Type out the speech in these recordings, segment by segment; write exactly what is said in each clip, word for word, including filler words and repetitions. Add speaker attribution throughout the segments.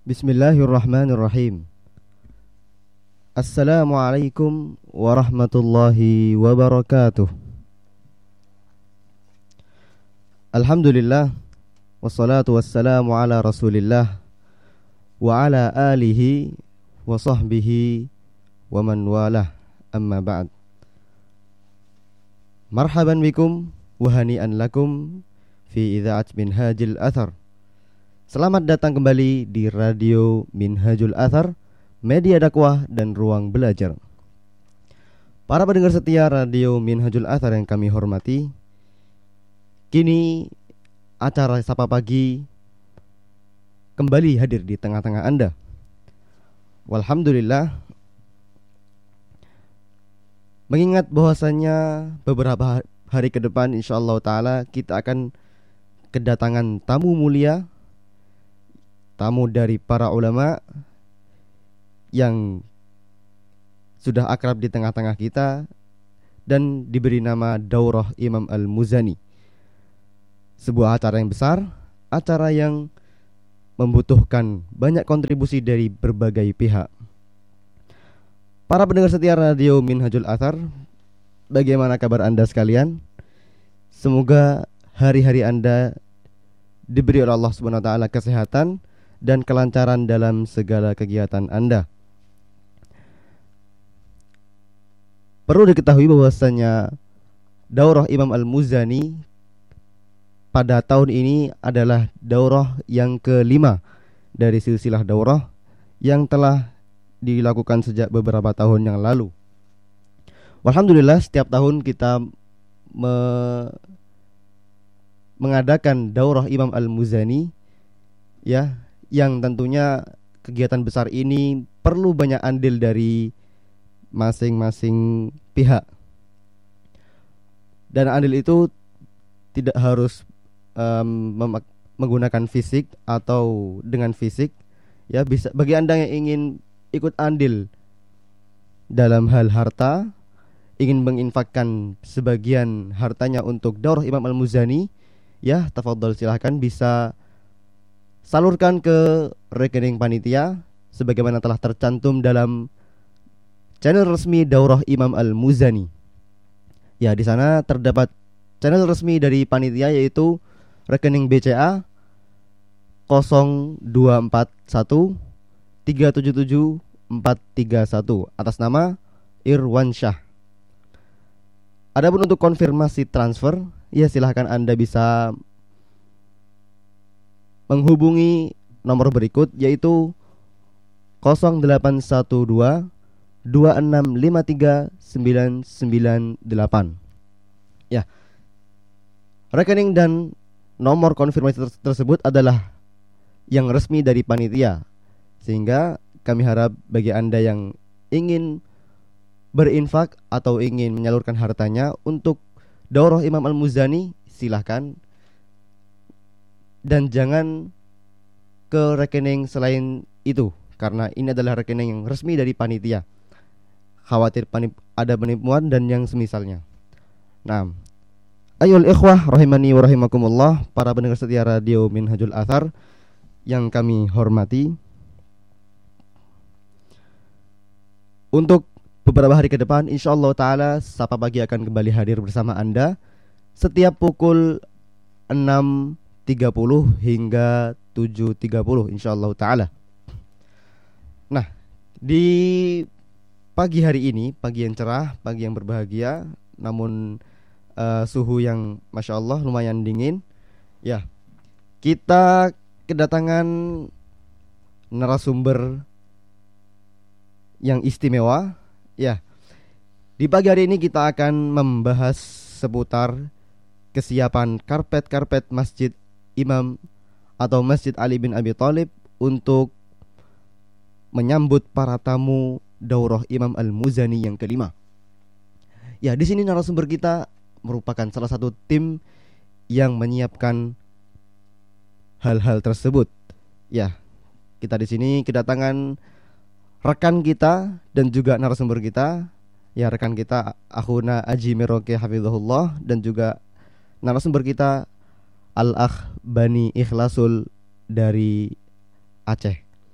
Speaker 1: Bismillahirrahmanirrahim. Assalamualaikum warahmatullahi wabarakatuh. Alhamdulillah, wassalatu wassalamu ala rasulillah wa ala alihi wa sahbihi wa man walah, amma ba'd. Marhaban bikum wa hani'an lakum fi idha'at Minhajul Athar. Selamat datang kembali di Radio Minhajul Athar, media dakwah dan ruang belajar. Para pendengar setia Radio Minhajul Athar yang kami hormati, kini acara Sapa Pagi kembali hadir di tengah-tengah Anda. Walhamdulillah, mengingat bahwasannya beberapa hari ke depan insyaallah ta'ala kita akan kedatangan tamu mulia, tamu dari para ulama yang sudah akrab di tengah-tengah kita dan diberi nama Daurah Imam Al-Muzani. Sebuah acara yang besar, acara yang membutuhkan banyak kontribusi dari berbagai pihak. Para pendengar setia Radio Minhajul Athar, bagaimana kabar Anda sekalian? Semoga hari-hari Anda diberi oleh Allah Subhanahu wa taala kesehatan dan kelancaran dalam segala kegiatan Anda. Perlu diketahui bahwasanya Daurah Imam Al-Muzani pada tahun ini adalah daurah yang kelima dari silsilah daurah yang telah dilakukan sejak beberapa tahun yang lalu. Alhamdulillah, setiap tahun kita me- mengadakan Daurah Imam Al-Muzani, ya, yang tentunya kegiatan besar ini perlu banyak andil dari masing-masing pihak. Dan andil itu tidak harus um, mem- menggunakan fisik atau dengan fisik, ya, bisa bagi Anda yang ingin ikut andil dalam hal harta, ingin menginfakkan sebagian hartanya untuk Daurah Imam Al-Muzani, ya, tafadhol, silahkan bisa salurkan ke rekening panitia sebagaimana telah tercantum dalam channel resmi Daurah Imam Al-Muzani. Ya, di sana terdapat channel resmi dari panitia, yaitu rekening B C A nol dua empat satu tiga tujuh tujuh empat tiga satu atas nama Irwan Syah. Adapun untuk konfirmasi transfer, ya, silahkan Anda bisa menghubungi nomor berikut, yaitu nol delapan satu dua dua enam lima tiga sembilan sembilan delapan. Ya, rekening dan nomor konfirmasi ter- tersebut adalah yang resmi dari panitia, sehingga kami harap bagi Anda yang ingin berinfak atau ingin menyalurkan hartanya untuk Daurah Imam Al-Muzani, silahkan. Dan jangan ke rekening selain itu, karena ini adalah rekening yang resmi dari panitia. Khawatir panip, ada penipuan dan yang semisalnya. Nah, ayyuhal ikhwah rahimani wa rahimakumullah, para pendengar setia Radio Minhajul Athar yang kami hormati, untuk beberapa hari ke depan insyaallah ta'ala Sapa Pagi akan kembali hadir bersama Anda setiap pukul enam tiga puluh hingga tujuh tiga puluh insyaallah ta'ala. Nah, di pagi hari ini, pagi yang cerah, pagi yang berbahagia, namun uh, suhu yang Masya Allah lumayan dingin, ya, kita kedatangan narasumber yang istimewa. Ya, di pagi hari ini kita akan membahas seputar kesiapan karpet-karpet Masjid Imam atau Masjid Ali bin Abi Thalib untuk menyambut para tamu Daurah Imam Al-Muzani yang kelima. Ya, di sini narasumber kita merupakan salah satu tim yang menyiapkan hal-hal tersebut. Ya, kita di sini kedatangan rekan kita dan juga narasumber kita. Ya, rekan kita Akhuna Aji Meroke hafizahullah, dan juga narasumber kita Al-Akh Bani Ikhlasul dari Aceh.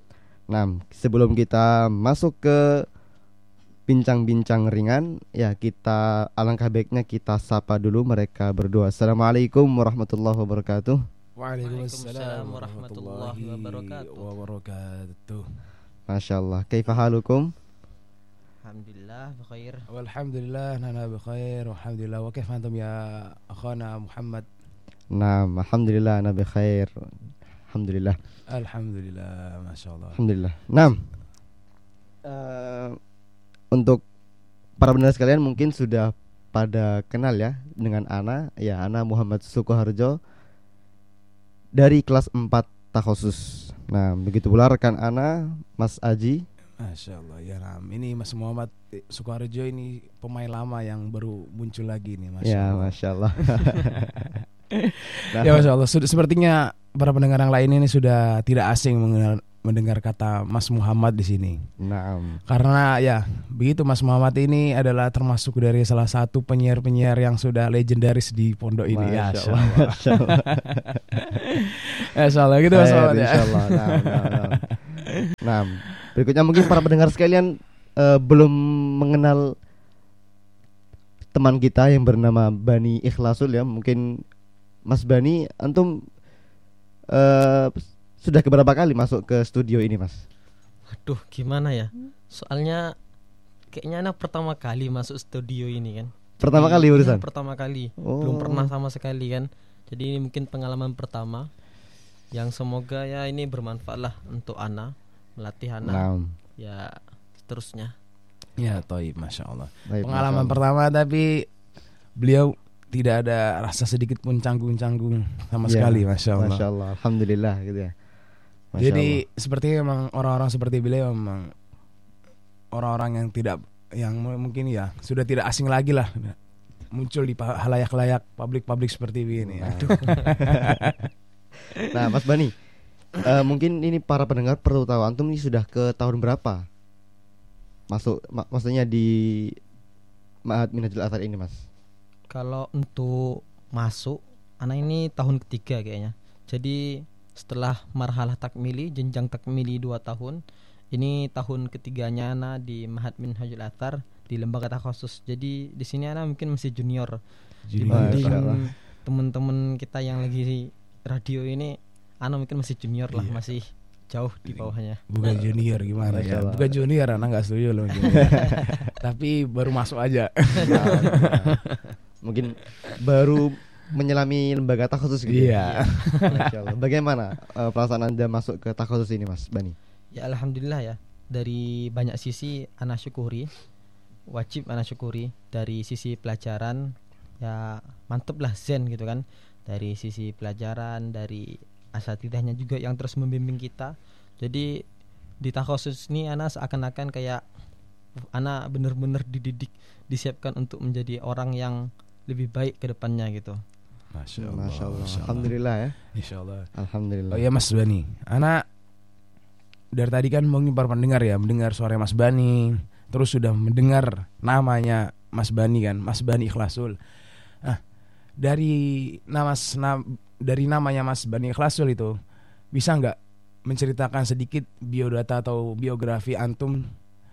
Speaker 1: Nah, sebelum kita masuk ke bincang-bincang ringan, ya kita alangkah baiknya kita sapa dulu mereka berdua. Assalamualaikum warahmatullahi wabarakatuh.
Speaker 2: Waalaikumsalam warahmatullahi
Speaker 3: wabarakatuh.
Speaker 1: Masya Allah. Kaifa halukum?
Speaker 2: Alhamdulillah bikhair.
Speaker 3: Walhamdulillah nana bikhair. Walhamdulillah. Wa kaifa antum ya akhana Muhammad?
Speaker 1: Nah, alhamdulillah ana bikhair. Alhamdulillah.
Speaker 3: Alhamdulillah, Masya Allah.
Speaker 1: Alhamdulillah. Nah, uh, untuk para pendengar sekalian mungkin sudah pada kenal ya dengan Ana. Ya, Ana Muhammad Sukoharjo dari kelas empat Takhusus. Nah, begitu pula rekan Ana, Mas Aji.
Speaker 3: Masya Allah, ya Ram. Ini Mas Muhammad Sukoharjo ini pemain lama yang baru muncul lagi nih, Masya
Speaker 1: ya,
Speaker 3: Allah.
Speaker 1: Masya Allah. Nah,
Speaker 3: ya Masya Allah, sepertinya para pendengar yang lain ini sudah tidak asing mengenal, mendengar kata Mas Muhammad di sini.
Speaker 1: Nah,
Speaker 3: karena ya begitu, Mas Muhammad ini adalah termasuk dari salah satu penyiar-penyiar yang sudah legendaris di pondok ini. Ya,
Speaker 1: Masya Allah. Masya Allah.
Speaker 3: Masya Allah gitu Mas Muhammad ya.
Speaker 1: Masya Allah. Nah, nah, nah. Nah, berikutnya mungkin para pendengar sekalian uh, belum mengenal teman kita yang bernama Bani Ikhlasul ya. Mungkin Mas Bani, antum uh, sudah keberapa kali masuk ke studio ini, Mas?
Speaker 2: Aduh, gimana ya? Soalnya kayaknya anak pertama kali masuk studio ini kan.
Speaker 1: Pertama
Speaker 2: Jadi,
Speaker 1: kali urusan?
Speaker 2: Ya, pertama kali.
Speaker 1: Oh.
Speaker 2: Belum pernah sama sekali kan. Jadi ini mungkin pengalaman pertama yang semoga ya ini bermanfaat lah untuk Ana, melatih Ana.
Speaker 1: Nah.
Speaker 2: Ya seterusnya.
Speaker 3: Ya, toib, Masya Allah.
Speaker 1: Baik,
Speaker 3: Pengalaman
Speaker 1: Masya Allah.
Speaker 3: pertama, tapi beliau tidak ada rasa sedikit pun canggung-canggung sama
Speaker 1: Ya,
Speaker 3: sekali, Masya Allah.
Speaker 1: Masya Allah, alhamdulillah gitu ya. Masya
Speaker 3: Jadi
Speaker 1: Allah.
Speaker 3: sepertinya memang orang-orang seperti beliau memang orang-orang yang tidak, yang mungkin ya sudah tidak asing lagi lah muncul di halayak-halayak publik-publik seperti ini.
Speaker 1: Nah. Nah, Mas Bani, uh, mungkin ini para pendengar perlu tahu, antum ini sudah ke tahun berapa masuk, mak- maksudnya di Ma'had Minhajul Athar ini, Mas?
Speaker 2: Kalau untuk masuk, anak ini tahun ketiga kayaknya. Jadi setelah marhalah takmili, jenjang takmili dua tahun, ini tahun ketiganya anak di Ma'had Minhajul Athar di lembaga takhusus. Jadi di sini anak mungkin masih junior,
Speaker 3: Junior.
Speaker 2: dibanding
Speaker 1: Masya Allah.
Speaker 2: teman-teman kita yang lagi di radio ini. Anak mungkin masih junior lah,
Speaker 3: Iya.
Speaker 2: masih jauh di bawahnya.
Speaker 3: Bukan junior gimana
Speaker 1: Masya
Speaker 3: ya?
Speaker 1: Allah.
Speaker 3: Bukan junior, anak nggak setuju loh. Tapi baru masuk aja.
Speaker 1: Nah, mungkin baru menyelami lembaga takhusus gitu.
Speaker 3: Iya.
Speaker 1: Masya Allah. Bagaimana uh, perasaan Anda masuk ke takhusus ini, Mas Bani?
Speaker 2: Ya alhamdulillah ya. Dari banyak sisi anak syukuri, wajib anak syukuri. Dari sisi pelajaran ya mantep lah, zen gitu kan. Dari sisi pelajaran, dari asatidahnya juga yang terus membimbing kita. Jadi di takhusus ini anak seakan-akan kayak anak benar-benar dididik, disiapkan untuk menjadi orang yang lebih baik ke depannya gitu.
Speaker 3: Masya Allah.
Speaker 1: Masya Allah.
Speaker 3: Masya Allah.
Speaker 1: Alhamdulillah ya.
Speaker 3: Insya Allah.
Speaker 1: Alhamdulillah.
Speaker 3: Oh iya Mas Bani, anak dari tadi kan mungkin para pendengar ya mendengar suara Mas Bani, terus sudah mendengar namanya Mas Bani kan, Mas Bani Ikhlasul. Nah, dari nama na, dari namanya Mas Bani Ikhlasul itu bisa nggak menceritakan sedikit biodata atau biografi antum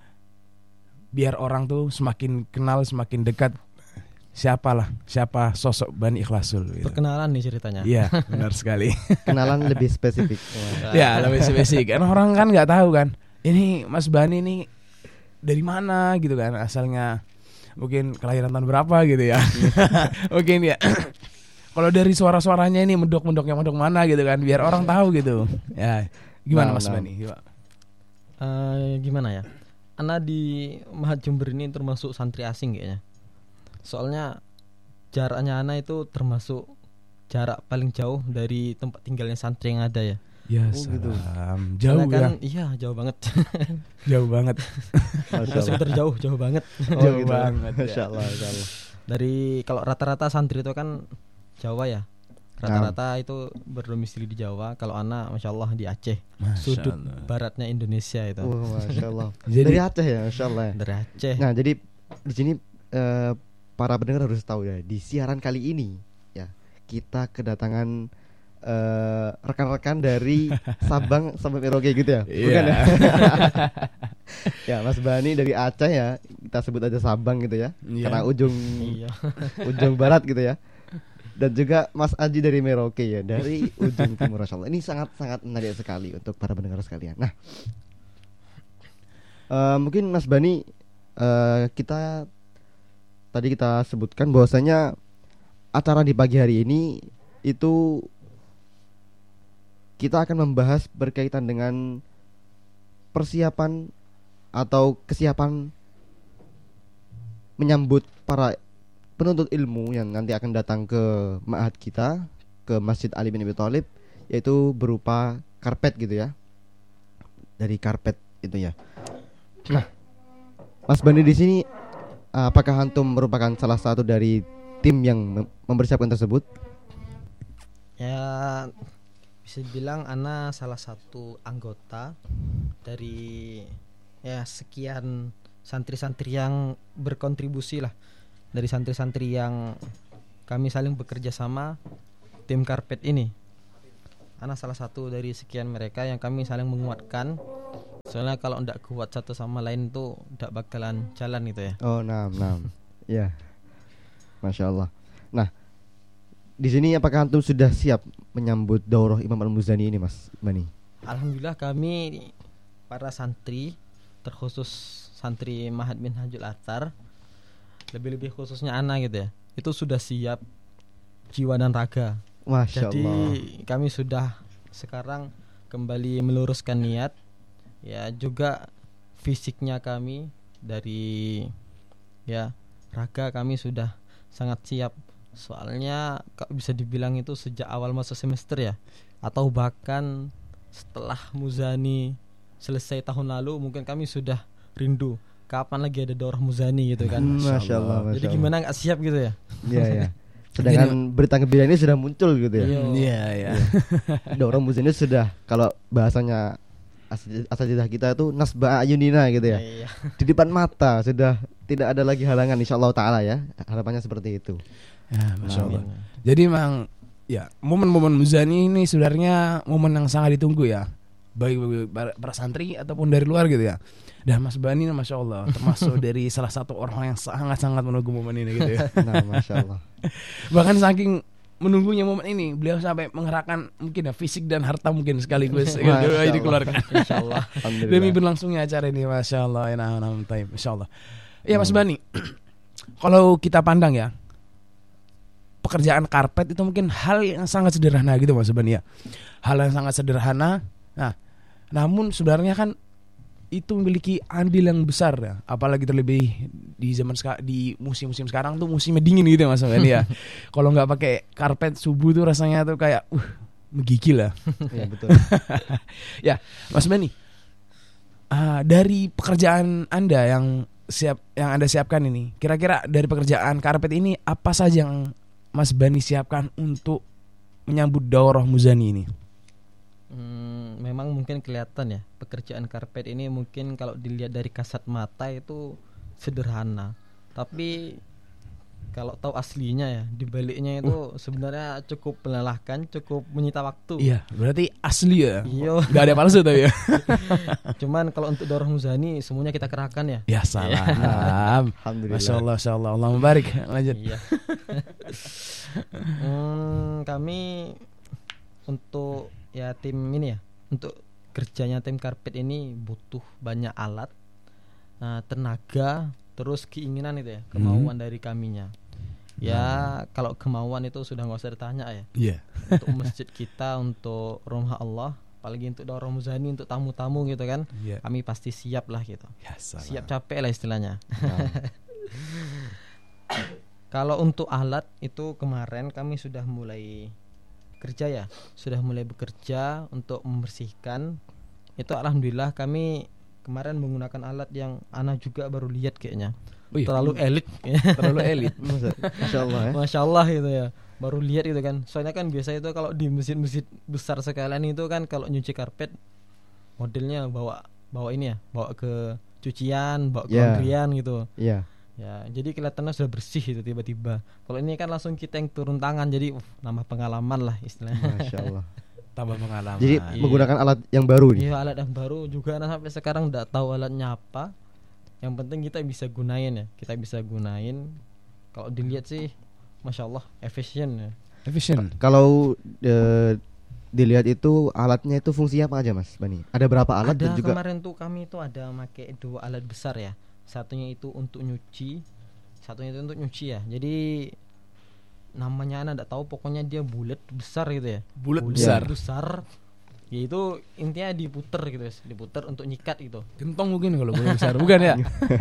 Speaker 3: biar orang tuh semakin kenal, semakin dekat siapalah siapa sosok Bani Ikhlasul gitu.
Speaker 2: Perkenalan nih ceritanya.
Speaker 3: Iya, benar sekali.
Speaker 1: Kenalan lebih spesifik.
Speaker 3: Ya, lebih spesifik. Karena orang kan nggak tahu kan. Ini Mas Bani ini dari mana gitu kan asalnya. Mungkin kelahiran tahun berapa gitu ya. Mungkin ya. Kalau dari suara-suaranya ini mendok-mendoknya mendok mana gitu kan, biar orang tahu gitu. Ya, gimana
Speaker 1: Nah,
Speaker 3: Mas
Speaker 1: nah.
Speaker 3: Bani? Gimana?
Speaker 2: Uh, gimana ya? Ana di Ma'had Jember ini termasuk santri asing kayaknya. Soalnya jaraknya Ana itu termasuk jarak paling jauh dari tempat tinggalnya santri yang ada ya.
Speaker 3: Ya,
Speaker 1: Oh, gitu.
Speaker 3: salam. Jauh
Speaker 2: Karena kan,
Speaker 3: ya.
Speaker 2: iya jauh banget.
Speaker 3: Jauh banget.
Speaker 1: Masya
Speaker 2: Nggak
Speaker 1: Allah.
Speaker 2: sekedar jauh, jauh banget.
Speaker 1: Oh,
Speaker 3: Jauh
Speaker 1: gitu.
Speaker 3: banget, ya.
Speaker 1: Masya Allah, Masya Allah.
Speaker 2: Dari kalau rata-rata santri itu kan Jawa ya. Rata-rata itu berdomisili di Jawa. Kalau Ana Masya Allah di Aceh,
Speaker 3: Masya
Speaker 2: sudut
Speaker 3: Allah.
Speaker 2: baratnya Indonesia itu.
Speaker 1: Oh, Masya Allah.
Speaker 3: Jadi-
Speaker 1: Dari Aceh ya, Masya Allah. ya.
Speaker 2: Dari Aceh.
Speaker 1: Nah, jadi di sini eh, para pendengar harus tahu ya, di siaran kali ini ya kita kedatangan eh, rekan-rekan dari Sabang sampai Merauke gitu ya?
Speaker 3: Iya.
Speaker 1: Bukan ya? Ya, Mas Bani dari Aceh ya, kita sebut aja Sabang gitu ya,
Speaker 3: Iya.
Speaker 1: karena ujung
Speaker 2: Iya.
Speaker 1: ujung barat gitu ya. Dan juga Mas Aji dari Merauke ya, dari ujung timur. Masya Allah. Ini sangat-sangat menarik sekali untuk para pendengar sekalian. Nah, eh, mungkin Mas Bani, eh, kita tadi kita sebutkan bahwasanya acara di pagi hari ini itu kita akan membahas berkaitan dengan persiapan atau kesiapan menyambut para penuntut ilmu yang nanti akan datang ke ma'had kita, ke Masjid Ali bin Abi Thalib, yaitu berupa karpet gitu ya. Dari karpet itu ya. Nah, Mas Bani di sini, apakah antum merupakan salah satu dari tim yang mem- mempersiapkan tersebut?
Speaker 2: Ya bisa dibilang Ana salah satu anggota dari ya sekian santri-santri yang berkontribusi lah, dari santri-santri yang kami saling bekerja sama tim karpet ini. Ana salah satu dari sekian mereka yang kami saling menguatkan. Soalnya kalau ndak kuat satu sama lain tuh ndak bakalan jalan gitu ya.
Speaker 1: Oh, nam, nam. Ya. Masya Allah. Nah, di sini apakah antum sudah siap menyambut daurah Imam Al-Muzani ini, Mas Bani?
Speaker 2: Alhamdulillah kami para santri, terkhusus santri Ma'had Minhajul Athar, lebih-lebih khususnya Ana gitu ya, itu sudah siap jiwa dan raga.
Speaker 1: Masya
Speaker 2: Jadi
Speaker 1: Allah.
Speaker 2: kami sudah sekarang kembali meluruskan niat. Ya juga fisiknya kami dari ya raga kami sudah sangat siap. Soalnya bisa dibilang itu sejak awal masa semester ya, atau bahkan setelah Muzani selesai tahun lalu mungkin kami sudah rindu kapan lagi ada daurah Muzani gitu kan.
Speaker 1: Masya Allah, Masya
Speaker 2: Jadi
Speaker 1: Allah.
Speaker 2: gimana nggak siap gitu ya?
Speaker 1: Iya, ya. Sedangkan berita gembira ini sudah muncul gitu ya.
Speaker 2: Iya.
Speaker 3: Iya, iya.
Speaker 1: Daurah Muzani sudah, kalau bahasanya asatidzah kita itu nasba ayunina gitu ya.
Speaker 2: Iya.
Speaker 1: Di depan mata sudah tidak ada lagi halangan, insyaallah taala ya. Harapannya seperti itu.
Speaker 3: Ya, Masya Allah.
Speaker 2: Amin.
Speaker 3: Jadi memang ya momen-momen Muzani ini sebenarnya momen yang sangat ditunggu ya, baik bagi para, para santri ataupun dari luar gitu ya. Dan Mas Bani Masya Allah termasuk dari salah satu orang yang sangat-sangat menunggu momen ini gitu ya.
Speaker 1: Nah, Masya Allah.
Speaker 3: Bahkan saking menunggunya momen ini, beliau sampai mengerahkan mungkin ya fisik dan harta mungkin sekaligus gitu,
Speaker 1: Masya Allah.
Speaker 3: dikeluarkan.
Speaker 2: Insyaallah.
Speaker 1: Alhamdulillah.
Speaker 3: Demi berlangsungnya acara ini, Masya Allah. Ya, nah, nah, taib. Masya Allah. Ya Mas Bani, kalau kita pandang ya, pekerjaan karpet itu mungkin hal yang sangat sederhana gitu Mas Bani ya. Hal yang sangat sederhana. Nah, namun sebenarnya kan itu memiliki andil yang besar ya. Apalagi terlebih di zaman seka- di musim-musim sekarang tuh musimnya dingin gitu ya Mas Bani ya. Kalau nggak pakai karpet subuh tuh rasanya tuh kayak uh menggigil lah.
Speaker 1: Iya, betul.
Speaker 3: Ya, Mas Bani. Ah, dari pekerjaan Anda yang siap yang Anda siapkan ini, kira-kira dari pekerjaan karpet ini apa saja yang Mas Bani siapkan untuk menyambut daurah Muzani ini?
Speaker 2: Hmm, memang mungkin kelihatan ya pekerjaan karpet ini mungkin kalau dilihat dari kasat mata itu sederhana, tapi kalau tahu aslinya ya di baliknya itu sebenarnya cukup melelahkan, cukup menyita waktu.
Speaker 3: Iya, berarti asli ya.
Speaker 2: Iya.
Speaker 3: Gak ada palsu tapi ya.
Speaker 2: Cuman kalau untuk daurah Muzani semuanya kita kerahkan ya.
Speaker 3: Ya salam.
Speaker 1: Alhamdulillah.
Speaker 3: Masya Allah, Masya Allah. Allah mubarik. Lanjut.
Speaker 2: Iya. hmm, kami untuk ya tim ini ya, untuk kerjanya tim karpet ini butuh banyak alat, nah, tenaga, terus keinginan itu ya, kemauan dari kaminya. Ya kalau kemauan itu sudah nggak usah ditanya ya.
Speaker 3: Iya.
Speaker 2: Untuk masjid kita, untuk rumah Allah, apalagi untuk daurah Muzani, untuk tamu-tamu gitu kan,
Speaker 3: Iya.
Speaker 2: kami pasti siap lah gitu.
Speaker 3: Ya salam.
Speaker 2: Siap capek lah istilahnya.
Speaker 1: Nah,
Speaker 2: Kalau untuk alat itu kemarin kami sudah mulai kerja ya, sudah mulai bekerja untuk membersihkan. Itu alhamdulillah kami kemarin menggunakan alat yang Ana juga baru lihat kayaknya.
Speaker 3: Oh iya.
Speaker 2: Terlalu elit.
Speaker 3: Terlalu elit.
Speaker 1: Masa- Masya Allah ya.
Speaker 2: Masya Allah gitu ya. Baru lihat gitu kan. Soalnya kan biasa itu kalau di masjid-masjid besar sekalian itu kan kalau nyuci karpet modelnya bawa bawa ini ya, bawa ke cucian, bawa ke
Speaker 1: Ya.
Speaker 2: laundryan gitu.
Speaker 1: Iya.
Speaker 2: Ya, jadi kelihatannya sudah bersih itu tiba-tiba. Kalau ini kan langsung kita yang turun tangan, jadi uh, nambah pengalaman lah istilahnya.
Speaker 1: Masya Allah.
Speaker 3: Tambah pengalaman.
Speaker 1: Jadi
Speaker 2: Iya.
Speaker 1: menggunakan alat yang baru nih.
Speaker 2: Iya, alat yang baru juga anak sampai sekarang enggak tahu alatnya apa. Yang penting kita bisa gunain ya. Kita bisa gunain. Kalau dilihat sih Masya Allah efisien ya.
Speaker 3: efisien.
Speaker 1: Kalau eh, dilihat itu alatnya itu fungsinya apa aja Mas Bani? Ada berapa alat
Speaker 2: Ada
Speaker 1: dan juga
Speaker 2: kemarin tuh kami itu ada pakai dua alat besar ya. Satunya itu untuk nyuci, satunya itu untuk nyuci ya. Jadi namanya anak enggak tahu, pokoknya dia bulat besar gitu ya.
Speaker 3: Bulat besar.
Speaker 2: besar. Ya itu intinya diputer gitu, guys. Diputer untuk nyikat gitu.
Speaker 3: Gentong mungkin kalau bulat besar, bukan ya?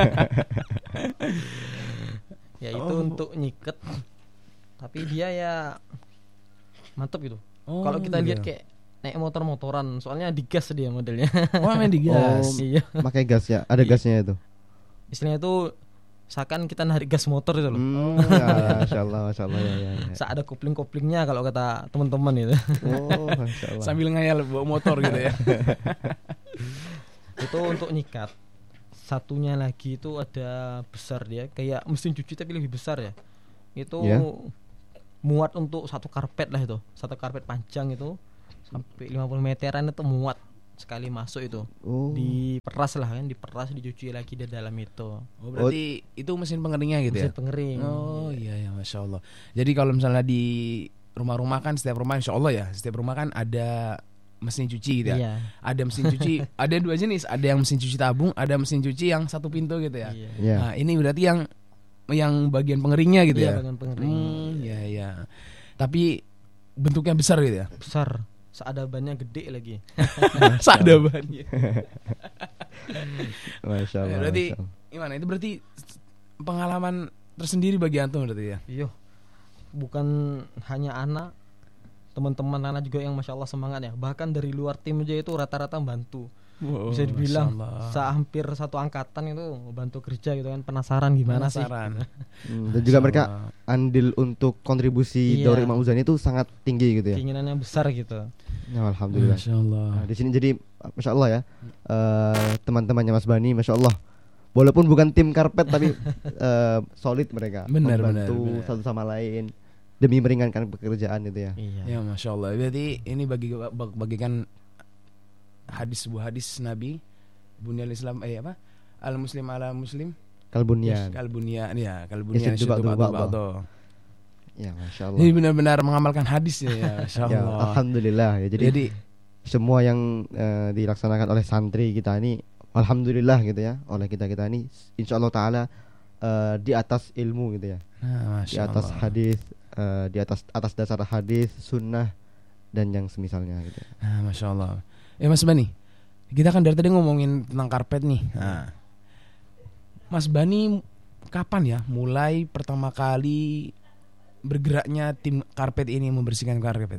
Speaker 2: Ya itu
Speaker 3: Oh.
Speaker 2: untuk nyiket. Tapi dia ya mantep gitu.
Speaker 3: Oh,
Speaker 2: Kalau kita
Speaker 3: gitu.
Speaker 2: lihat kayak naik motor-motoran, soalnya digas dia modelnya.
Speaker 3: Oh, main digas.
Speaker 1: Oh.
Speaker 2: Iya.
Speaker 1: pakai gas ya? Ada
Speaker 2: Iya.
Speaker 1: gasnya itu.
Speaker 2: Istilahnya itu seakan kita narik gas motor itu loh.
Speaker 1: Hmm, ya, Masya Allah, Masya Allah ya, ya, ya.
Speaker 2: Saat ada kopling-koplingnya kalau kata teman-teman itu.
Speaker 1: Oh, Masya Allah.
Speaker 3: Sambil ngayal bawa motor gitu ya.
Speaker 2: Itu untuk nyikat. Satunya lagi itu ada besar dia, kayak mesin cuci tapi lebih besar ya. Itu
Speaker 1: Ya.
Speaker 2: muat untuk satu karpet lah itu. Satu karpet panjang itu sampai lima puluh meteran itu muat sekali masuk itu.
Speaker 1: Oh.
Speaker 2: Diperas lah kan, diperas, dicuci lagi di dalam itu.
Speaker 3: Oh, berarti itu mesin pengeringnya gitu ya?
Speaker 2: Mesin pengering.
Speaker 3: Oh iya ya, Masya Allah. Jadi kalau misalnya di rumah-rumah kan, setiap rumah Insya Allah ya, setiap rumah kan ada mesin cuci gitu ya.
Speaker 2: Iya.
Speaker 3: Ada mesin cuci, ada dua jenis, ada yang mesin cuci tabung, ada mesin cuci yang satu pintu gitu ya.
Speaker 2: Iya.
Speaker 1: Ya.
Speaker 3: Nah ini berarti yang yang bagian pengeringnya gitu
Speaker 2: Iya,
Speaker 3: ya.
Speaker 2: bagian pengering.
Speaker 3: Hmm, ya ya. Tapi bentuknya besar gitu ya.
Speaker 2: Besar. Seadabannya gede lagi.
Speaker 3: Seadabannya.
Speaker 1: Masya Allah.
Speaker 3: Berarti
Speaker 1: Masya Allah.
Speaker 3: gimana? Itu berarti pengalaman tersendiri bagi antum berarti ya.
Speaker 2: Iya. Bukan hanya anak, teman-teman anak juga yang Masya Allah semangat ya. Bahkan dari luar tim aja itu rata-rata bantu.
Speaker 3: Wow,
Speaker 2: Bisa dibilang
Speaker 3: Masya Allah.
Speaker 2: sehampir satu angkatan itu bantu kerja gitu kan. Penasaran gimana
Speaker 3: Penasaran.
Speaker 2: sih.
Speaker 1: Hmm, dan juga
Speaker 3: Masya
Speaker 1: mereka
Speaker 3: Allah.
Speaker 1: andil untuk kontribusi
Speaker 2: Iya.
Speaker 1: dari Imam Muzani itu sangat tinggi gitu ya.
Speaker 2: Keinginannya besar gitu.
Speaker 1: Ya, Alhamdulillah.
Speaker 3: Masya Allah.
Speaker 1: Nah, di sini jadi Masya Allah ya, eh, teman-temannya Mas Bani, Masya Allah. Walaupun bukan tim karpet tapi eh, solid mereka,
Speaker 3: Benar,
Speaker 1: membantu
Speaker 3: benar, benar.
Speaker 1: satu sama lain demi meringankan pekerjaan itu ya.
Speaker 2: Iya.
Speaker 3: Ya Masya Allah. Berarti ini bagi bagikan hadis, sebuah hadis Nabi, Bunyal Islam eh apa? Al Muslim ala Muslim.
Speaker 1: Kalbunyan.
Speaker 3: Kalbunia ya, kalbunia
Speaker 1: Yashuddu ba'duhu ba'dha. Ya, Masya Allah.
Speaker 3: Jadi benar-benar mengamalkan hadis ya, ya Masya
Speaker 1: Ya,
Speaker 3: Allah.
Speaker 1: Alhamdulillah ya. Jadi,
Speaker 3: Jadi
Speaker 1: semua yang eh, dilaksanakan oleh santri kita ini, Alhamdulillah gitu ya, oleh kita kita ini, Insya Allah Taala eh, di atas ilmu gitu ya,
Speaker 3: nah,
Speaker 1: di
Speaker 3: Masya
Speaker 1: atas
Speaker 3: Allah.
Speaker 1: hadis, eh, di atas atas dasar hadis, sunnah dan yang semisalnya gitu.
Speaker 3: Nah, Masya Allah. Ya Mas Bani, kita kan dari tadi ngomongin tentang karpet nih. Nah, Mas Bani kapan ya mulai pertama kali bergeraknya tim karpet ini membersihkan karpet?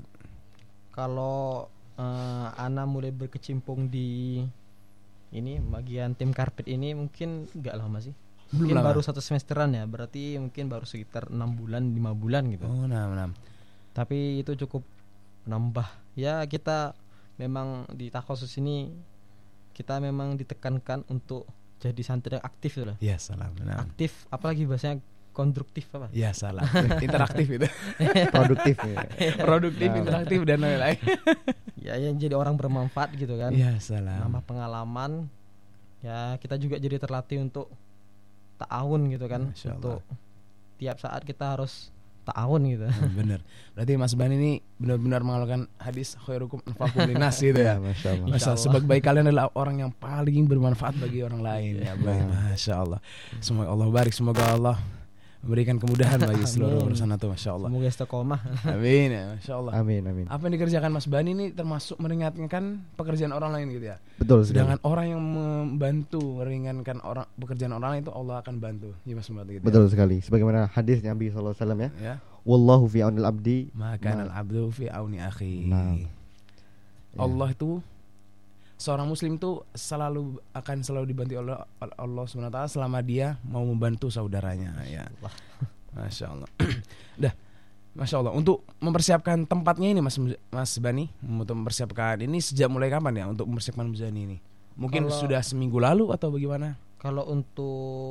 Speaker 2: Kalau eh, Ana mulai berkecimpung di ini bagian tim karpet ini mungkin nggak lama sih.
Speaker 3: Belum
Speaker 2: Mungkin
Speaker 3: lama.
Speaker 2: baru satu semesteran ya. Berarti mungkin baru sekitar enam bulan, lima bulan gitu.
Speaker 3: Oh, nah, nah.
Speaker 2: Tapi itu cukup menambah. Ya kita memang di takhusus ini kita memang ditekankan untuk jadi santri yang aktif itu lah.
Speaker 3: Ya salam. Nah.
Speaker 2: Aktif, apalagi bahasanya konstruktif apa?
Speaker 3: Ya salah. Interaktif itu.
Speaker 1: Produktif ya.
Speaker 3: Produktif,
Speaker 1: Nah.
Speaker 3: interaktif dan lain-lain.
Speaker 2: Ya yang jadi orang bermanfaat gitu kan.
Speaker 3: Ya salam.
Speaker 2: Nambah pengalaman. Ya kita juga jadi terlatih untuk ta'awun gitu kan.
Speaker 3: Masya Allah.
Speaker 2: Untuk tiap saat kita harus ta'awun gitu.
Speaker 3: Hmm, bener. Berarti Mas Bani ini benar-benar mengamalkan hadis khairukum anfa'ukum linnas gitu ya.
Speaker 1: Masya Allah.
Speaker 3: Masya
Speaker 2: Insya Allah.
Speaker 3: sebaik-baik kalian adalah orang yang paling bermanfaat bagi orang lain ya. Baik, Masya Allah. Semoga Allah barik, semoga Allah memberikan kemudahan bagi seluruh
Speaker 2: Amin.
Speaker 3: urusan itu, Masya Allah.
Speaker 2: Semoga istiqomah.
Speaker 3: Amin ya, Masya Allah.
Speaker 1: Amin amin.
Speaker 3: Apa yang dikerjakan Mas Bani ini termasuk meringankan pekerjaan orang lain gitu ya.
Speaker 1: Betul sekali.
Speaker 3: Sedangkan orang yang membantu meringankan orang pekerjaan orang lain itu Allah akan bantu. Ya Mas Bani gitu.
Speaker 1: Betul sekali. Sebagaimana hadis Nabi sallallahu alaihi wasallam ya.
Speaker 3: Ya.
Speaker 1: Wallahu fi aunil abdi.
Speaker 3: Maka
Speaker 1: Ma-
Speaker 3: al-abdu fi auni akhi.
Speaker 1: Nah. Ya.
Speaker 3: Allah itu seorang muslim tuh selalu akan selalu dibantu oleh Allah Subhanahu wa taala selama dia mau membantu saudaranya ya. Masya Allah. Dah. Masya Allah. Untuk mempersiapkan tempatnya ini Mas Mas Bani, untuk mempersiapkan ini sejak mulai kapan ya untuk mempersiapkan Muzani ini? Mungkin
Speaker 2: Kalau-
Speaker 3: sudah seminggu lalu atau bagaimana?
Speaker 2: Kalau untuk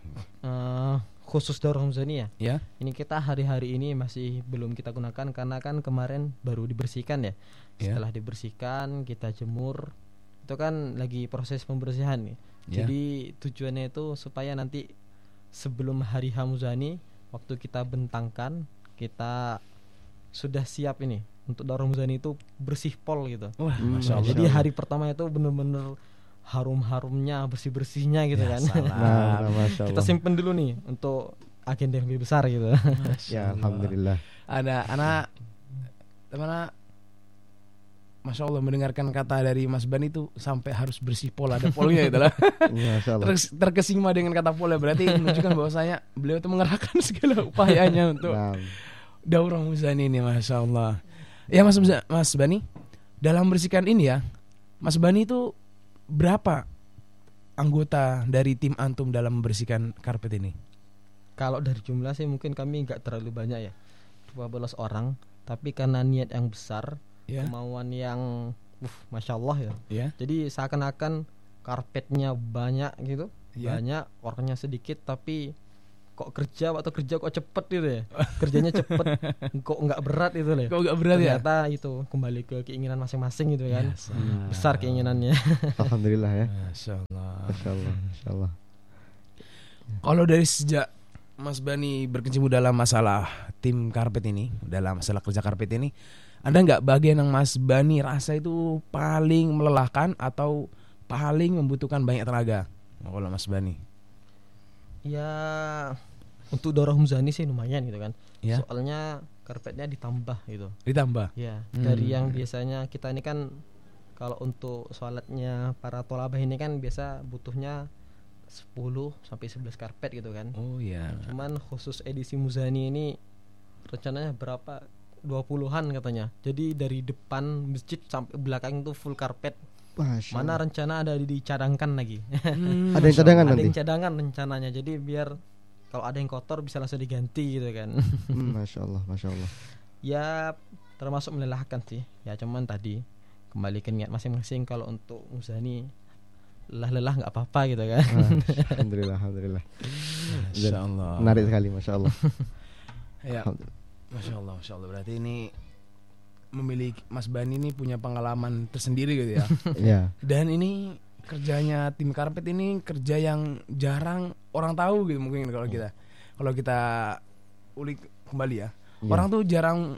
Speaker 2: Eh, khusus Daurah Muzani ya.
Speaker 3: Ya.
Speaker 2: Ini kita hari-hari ini masih belum kita gunakan karena kan kemarin baru dibersihkan ya.
Speaker 3: Ya.
Speaker 2: Setelah dibersihkan kita jemur. Itu kan lagi proses pembersihan nih.
Speaker 3: Ya.
Speaker 2: Jadi tujuannya itu supaya nanti sebelum hari H Muzani waktu kita bentangkan kita sudah siap ini untuk Daurah Muzani itu bersih pol gitu.
Speaker 3: Wah,
Speaker 1: Hmm,
Speaker 3: masya Allah.
Speaker 2: Jadi hari pertama itu bener-bener harum-harumnya, bersih-bersihnya gitu
Speaker 3: Ya,
Speaker 2: kan.
Speaker 3: salam.
Speaker 1: Nah, Masya
Speaker 2: Kita
Speaker 1: Allah.
Speaker 2: simpen dulu nih untuk agenda yang lebih besar gitu.
Speaker 1: Ya, alhamdulillah.
Speaker 3: Ada anak mana Masya Allah mendengarkan kata dari Mas Bani itu sampai harus bersih pol, ada polnya itu lah.
Speaker 1: Masya Allah.
Speaker 3: Terus terkesima dengan kata pola berarti menunjukkan bahwasanya beliau itu mengerahkan segala upayanya untuk
Speaker 1: Nah,
Speaker 3: Daurah Muzani ini, Masya Allah. Ya Mas Mas Bani, dalam bersihkan ini ya, Mas Bani itu berapa anggota dari tim antum dalam membersihkan karpet ini?
Speaker 2: Kalau dari jumlah sih mungkin kami nggak terlalu banyak ya, dua belas orang. Tapi karena niat yang besar,
Speaker 3: Ya,
Speaker 2: kemauan yang, uh, masya Allah ya.
Speaker 3: ya,
Speaker 2: Jadi seakan-akan karpetnya banyak gitu,
Speaker 3: ya.
Speaker 2: banyak orangnya sedikit, tapi kok kerja waktu kerja kok cepet gitu ya. Kerjanya cepet, kok nggak berat itu loh.
Speaker 3: Kok gak berat ya?
Speaker 2: Ternyata itu kembali ke keinginan masing-masing gitu kan.
Speaker 3: Ya, salam.
Speaker 2: Besar keinginannya.
Speaker 1: alhamdulillah ya.
Speaker 3: Masya Allah.
Speaker 1: Masya Allah. Masya Allah.
Speaker 3: Kalau dari sejak Mas Bani berkecimpung dalam masalah tim karpet ini, dalam masalah kerja karpet ini, ada nggak bagian yang Mas Bani rasa itu paling melelahkan atau paling membutuhkan banyak tenaga? Kalau Mas Bani,
Speaker 2: Ya untuk Daurah Muzani sih lumayan gitu kan.
Speaker 3: ya,
Speaker 2: Soalnya karpetnya ditambah gitu.
Speaker 3: ditambah.
Speaker 2: Ya,
Speaker 3: Hmm.
Speaker 2: dari yang biasanya kita ini kan kalau untuk sholatnya para tolabah ini kan biasa butuhnya sepuluh sampai sebelas karpet gitu kan.
Speaker 3: Oh ya,
Speaker 2: Cuman khusus edisi Muzani ini rencananya berapa? dua puluhan katanya. Jadi dari depan masjid sampai belakang itu full karpet.
Speaker 1: Masya
Speaker 2: Mana
Speaker 1: Allah.
Speaker 2: rencana ada dicadangkan lagi.
Speaker 3: Hmm,
Speaker 1: Ada yang cadangan
Speaker 2: Ada
Speaker 1: nanti.
Speaker 2: yang cadangan rencananya. Jadi biar kalau ada yang kotor bisa langsung diganti gitu kan.
Speaker 1: Hmm, Masya Allah. Masya Allah.
Speaker 2: Ya termasuk melelahkan sih. Ya cuman tadi kembali ke niat masing-masing. Kalau untuk Muzani lelah-lelah nggak apa-apa gitu kan.
Speaker 1: Ah, alhamdulillah. Alhamdulillah.
Speaker 3: Masya Allah.
Speaker 1: Menarik sekali. Masya Allah.
Speaker 3: Ya,
Speaker 1: Alhamdulillah.
Speaker 3: Masya Allah, Masya Allah. Berarti ini memiliki Mas Bani ini punya pengalaman tersendiri gitu ya.
Speaker 1: Ya.
Speaker 3: Dan ini kerjanya tim karpet ini kerja yang jarang orang tahu gitu mungkin kalau kita kalau kita ulik kembali ya.
Speaker 1: Ya.
Speaker 3: Orang tuh jarang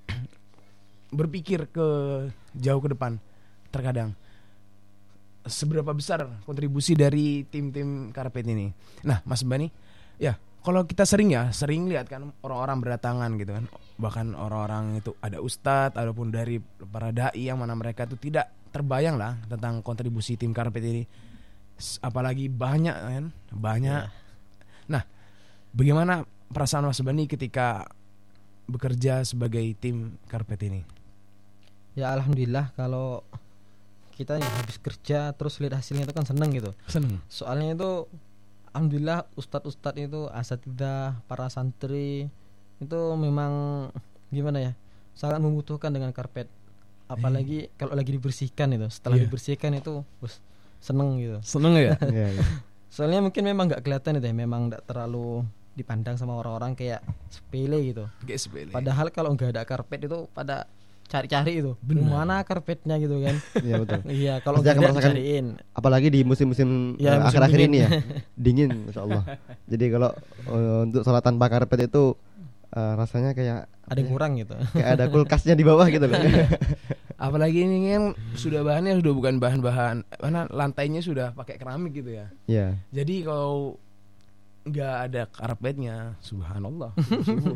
Speaker 3: berpikir ke jauh ke depan. Terkadang seberapa besar kontribusi dari tim-tim karpet ini. Nah, Mas Bani, ya kalau kita sering ya sering lihat kan orang-orang berdatangan gitu kan, bahkan orang-orang itu ada ustadz ataupun dari para dai yang mana mereka itu tidak terbayang lah tentang kontribusi tim karpet ini. S- apalagi banyak kan banyak.
Speaker 2: Ya.
Speaker 3: Nah, bagaimana perasaan Mas Bani ketika bekerja sebagai tim karpet ini?
Speaker 2: Ya alhamdulillah kalau kita yang habis kerja terus lihat hasilnya itu kan seneng gitu.
Speaker 3: Seneng.
Speaker 2: Soalnya itu alhamdulillah ustadz-ustadz itu asatidzah, para santri itu memang gimana ya, sangat membutuhkan dengan karpet. Apalagi kalau lagi dibersihkan itu, setelah
Speaker 3: Iya.
Speaker 2: dibersihkan itu bus, seneng gitu.
Speaker 3: Seneng ya?
Speaker 1: Ya, ya.
Speaker 2: Soalnya mungkin memang nggak kelihatan itu ya, memang nggak terlalu dipandang sama orang-orang kayak sepele gitu.
Speaker 3: Kayak sepele.
Speaker 2: Padahal kalau nggak ada karpet itu pada cari-cari itu,
Speaker 3: Benar.
Speaker 2: mana karpetnya gitu kan.
Speaker 1: Ya, betul.
Speaker 2: Iya, kalau
Speaker 1: Pasti
Speaker 2: nggak
Speaker 1: akan
Speaker 2: ada
Speaker 1: merasakan-
Speaker 2: cariin.
Speaker 1: Apalagi di musim-musim
Speaker 2: Ya,
Speaker 1: eh,
Speaker 2: musim
Speaker 1: akhir-akhir
Speaker 2: dingin.
Speaker 1: ini ya. Dingin, Masya Allah. Jadi kalau eh, untuk sholat tanpa karpet itu eh, rasanya kayak
Speaker 2: Ada yang kurang gitu.
Speaker 1: kayak ada kulkasnya di bawah gitu loh.
Speaker 3: Apalagi ini kan sudah bahannya sudah bukan bahan-bahan mana lantainya sudah pakai keramik gitu ya.
Speaker 1: Ya.
Speaker 3: Jadi kalau nggak ada karpetnya, subhanallah. subuh-subuh.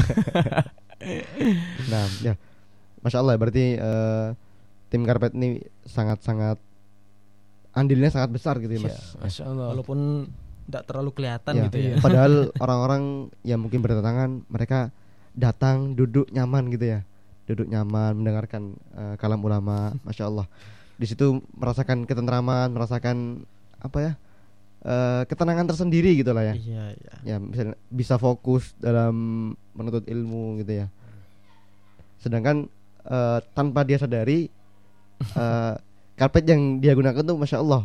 Speaker 1: Nah, ya. Masya Allah, berarti eh, tim karpet ini sangat-sangat andilnya sangat besar gitu ya, Mas.
Speaker 3: Ya, Masya Allah.
Speaker 2: Walaupun tidak terlalu kelihatan
Speaker 1: Ya,
Speaker 2: gitu ya.
Speaker 1: Padahal orang-orang yang mungkin berdatangan mereka datang duduk nyaman gitu ya, duduk nyaman mendengarkan eh, kalam ulama, Masya Allah. Di situ merasakan ketentraman, merasakan apa ya, eh, ketenangan tersendiri gitu lah ya.
Speaker 2: Iya, iya.
Speaker 1: Ya misalnya bisa fokus dalam menuntut ilmu gitu ya. Sedangkan eh, tanpa dia sadari eh, karpet yang dia gunakan tuh Masya Allah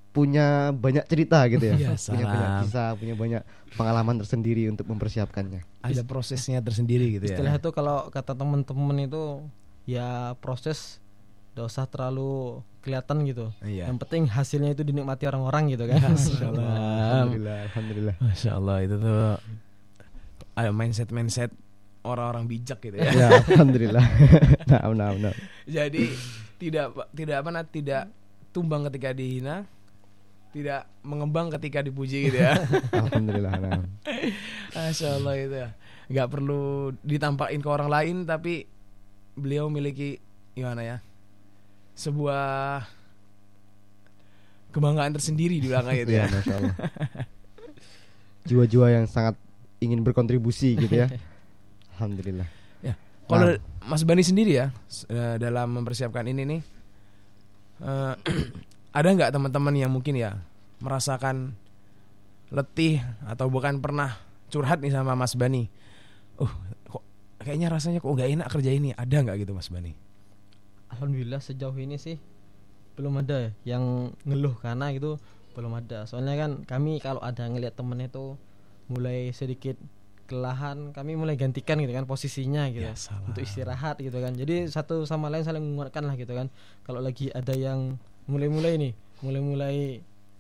Speaker 1: punya banyak cerita gitu ya.
Speaker 3: Ya,
Speaker 1: punya banyak
Speaker 3: salam.
Speaker 1: kisah, punya banyak pengalaman tersendiri untuk mempersiapkannya.
Speaker 3: Ada prosesnya tersendiri gitu ya.
Speaker 2: Istilah itu kalau kata temen-temen itu ya proses, gak usah terlalu kelihatan gitu.
Speaker 3: Iya.
Speaker 2: Yang penting hasilnya itu dinikmati orang-orang gitu kan.
Speaker 3: Ya, salam.
Speaker 1: Alhamdulillah, alhamdulillah.
Speaker 3: Masya Allah, itu tuh ayo mindset mindset orang-orang bijak gitu ya.
Speaker 1: Ya, alhamdulillah. Nah, nah, nah.
Speaker 3: Jadi tidak tidak apa nah, tidak tumbang ketika dihina, tidak mengembang ketika dipuji gitu ya.
Speaker 1: Alhamdulillah. Nah.
Speaker 3: Masya Allah itu ya. Gak perlu ditampakin ke orang lain, tapi beliau memiliki gimana ya, sebuah kebanggaan tersendiri di belakang itu
Speaker 1: Ya,
Speaker 3: ya.
Speaker 1: Masya Allah. Jiwa-jiwa yang sangat ingin berkontribusi gitu ya. Alhamdulillah.
Speaker 3: Kalau
Speaker 1: Nah.
Speaker 3: Mas Bani sendiri ya, s- eh, dalam mempersiapkan ini nih, eh, ada nggak teman-teman yang mungkin ya merasakan letih atau bukan pernah curhat nih sama Mas Bani? Uh, kok kayaknya rasanya kok nggak enak kerja ini. Ada nggak gitu Mas Bani?
Speaker 2: Alhamdulillah sejauh ini sih belum ada yang ngeluh karena gitu, belum ada. Soalnya kan kami kalau ada ngelihat temen itu mulai sedikit kelelahan, kami mulai gantikan gitu kan posisinya gitu
Speaker 3: Ya, salam.
Speaker 2: untuk istirahat gitu kan. Jadi satu sama lain saling menguatkan lah gitu kan. Kalau lagi ada yang mulai-mulai nih, mulai-mulai